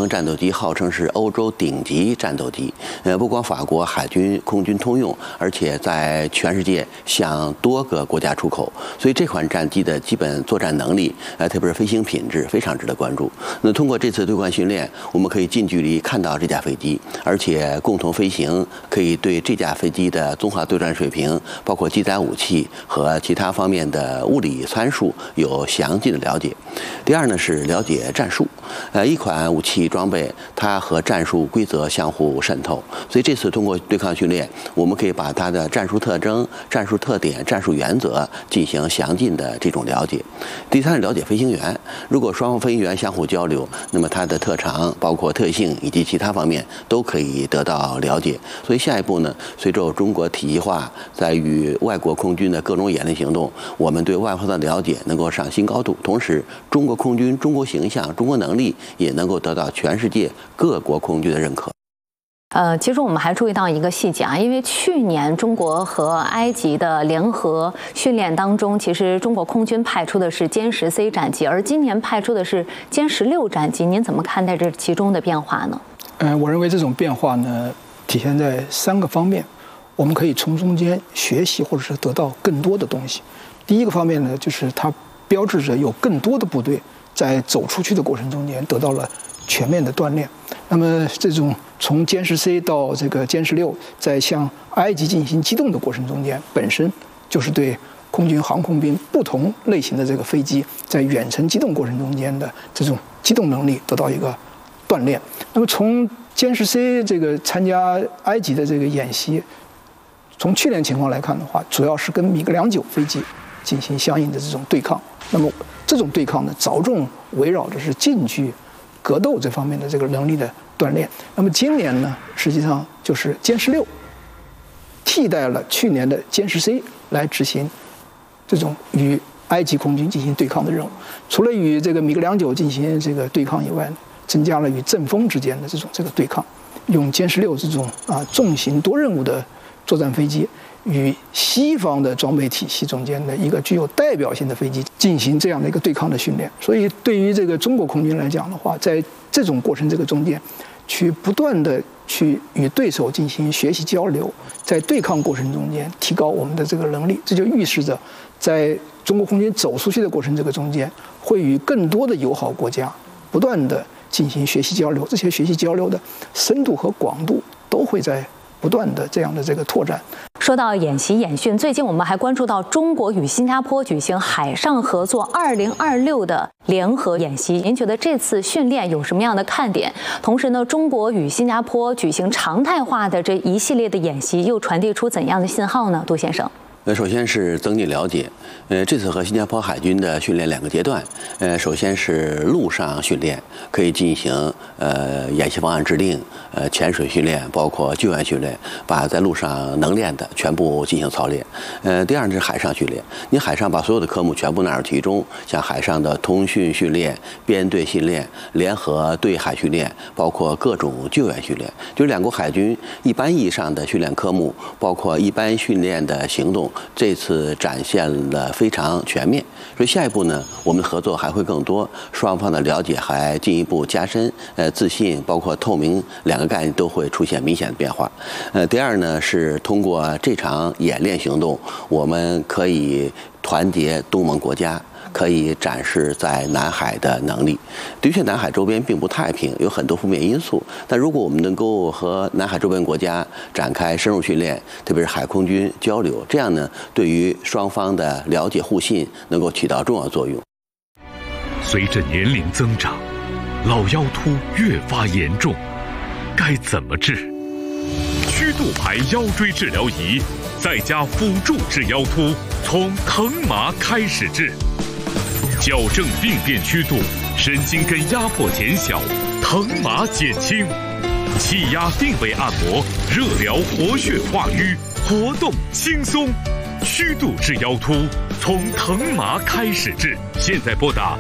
型战斗机号称是欧洲顶级战斗机，不光法国海军、空军通用，而且在全世界向多个国家出口。所以这款战机的基本作战能力，特别是飞行品质非常值得关注。那通过这次对空训练，我们可以近距离看到这架飞机，而且共同飞行可以对这架飞机的综合对战水平，包括机载武器和其他方面的物理参数有详尽的了解。第二呢是了解战术，一款武器装备它和战术规则相互渗透，所以这次通过对抗训练，我们可以把它的战术特征、战术特点、战术原则进行详尽的这种了解。第三是了解飞行员，如果双方飞行员相互交流，那么它的特长、包括特性以及其他方面都可以得到了解。所以下一步呢，随着中国体系化在与外国空军的各种演练行动，我们对外方的了解能够上新高度，同时中国空军、中国形象、中国能力也能够得到全世界各国空军的认可。 其实我们还注意到一个细节啊，因为去年中国和埃及的联合训练当中，其实中国空军派出的是歼10C 战机，而今年派出的是歼16战机，您怎么看待这其中的变化呢？ 我认为这种变化呢，体现在3个方面，我们可以从中间学习或者是得到更多的东西。第一个方面呢，就是它标志着有更多的部队在走出去的过程中间得到了全面的锻炼。那么这种从歼10C 到这个歼16，在向埃及进行机动的过程中间，本身就是对空军航空兵不同类型的这个飞机在远程机动过程中间的这种机动能力得到一个锻炼。那么从歼10C 这个参加埃及的这个演习，从去年情况来看的话，主要是跟米格29飞机进行相应的这种对抗。那么这种对抗呢，着重围绕着是近距格斗这方面的这个能力的锻炼。那么今年呢，实际上就是歼16替代了去年的歼10C来执行这种与埃及空军进行对抗的任务。除了与这个米格29进行这个对抗以外，增加了与阵风之间的这个对抗，用歼16这种重型多任务的作战飞机与西方的装备体系中间的一个具有代表性的飞机进行这样的一个对抗的训练。所以对于这个中国空军来讲的话，在这种过程这个中间，去不断的去与对手进行学习交流，在对抗过程中间提高我们的这个能力，这就预示着在中国空军走出去的过程这个中间，会与更多的友好国家不断的进行学习交流，这些学习交流的深度和广度都会在不断的这样的这个拓展。 说到演习演训，最近我们还关注到中国与新加坡举行海上合作2026的联合演习，您觉得这次训练有什么样的看点？同时呢，中国与新加坡举行常态化的这一系列的演习，又传递出怎样的信号呢？杜先生。 首先是增进了解，这次和新加坡海军的训练2个阶段，首先是陆上训练，可以进行演习方案制定，潜水训练，包括救援训练，把在陆上能练的全部进行操练。第二是海上训练，你海上把所有的科目全部纳入其中，像海上的通讯训练、编队训练、联合对海训练，包括各种救援训练，就是2国海军一般意义上的训练科目，包括一般训练的行动。这次展现了非常全面，所以下一步呢，我们的合作还会更多，双方的了解还进一步加深，自信包括透明2个概念都会出现明显的变化。第二呢是通过这场演练行动，我们可以团结东盟国家，可以展示在南海的能力。的确，南海周边并不太平，有很多负面因素。但如果我们能够和南海周边国家展开深入训练，特别是海空军交流，这样呢，对于双方的了解互信能够起到重要作用。 随着年龄增长，老腰突越发严重，该怎么治？曲度牌腰椎治疗仪再加辅助治腰突，从疼麻开始治。矫正病变曲度，神经根压迫减小，疼麻减轻，气压定位按摩，热疗活血化瘀，活动轻松。曲度治腰突，从疼麻开始治。现在拨打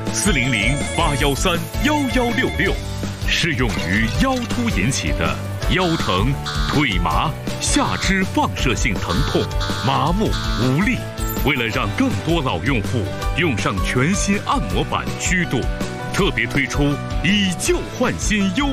400-813-1166，适用于腰突引起的腰疼、腿麻、下肢放射性疼痛、麻木无力。为了让更多老用户用上全新按摩板曲度，特别推出以旧换新优